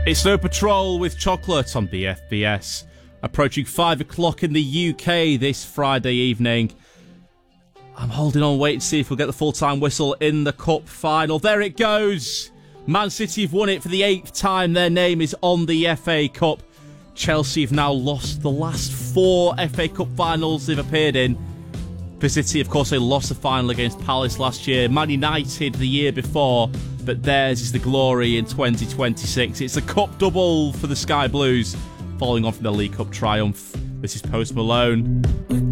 It's Snow Patrol with Chocolate on BFBS. Approaching 5 o'clock in the UK this Friday evening. I'm holding on, waiting to see if we'll get the full-time whistle in the cup final. There it goes. Man City have won it for the 8th time. Their name is on the FA Cup. Chelsea have now lost the last 4 FA Cup finals they've appeared in. For City, of course, they lost the final against Palace last year. Man United the year before. But theirs is the glory in 2026. It's a cup double for the Sky Blues, following on from the League Cup triumph. This is Post Malone.